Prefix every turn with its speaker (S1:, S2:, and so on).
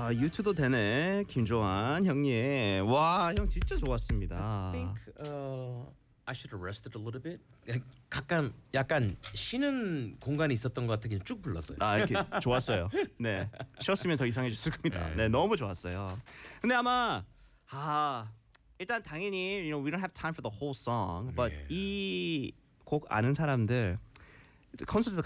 S1: 유튜도 되네. 김조한 형님. 와, 형 진짜 좋았습니다.
S2: I think I should have rested a little bit. 약간 쉬는 공간이 있었던 것 같아. 그냥 쭉 불렀어요.
S1: 이렇게 좋았어요. 네, 쉬었으면 더 이상해졌을 겁니다. 네, 너무 좋았어요. 근데 아마 일단 당연히 we don't have time for the whole song, but 이 곡 아는 사람들 콘서트